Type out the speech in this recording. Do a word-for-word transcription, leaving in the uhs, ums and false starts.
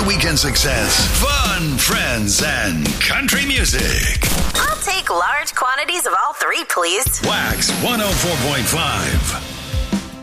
weekend success, fun, friends, and country music. I'll take large quantities of all three, please. Wax one oh four point five.